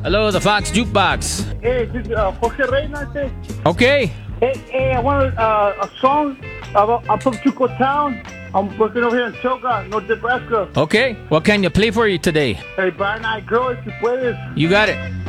Hello, the Fox Jukebox. Hey, this is Jorge Reyna. Okay. Hey, I want a song. I'm from Chuco Town. I'm working over here in Choga, North Nebraska. Okay. What can you play for you today? Hey, Brian, I girl, if you puedes. You got it.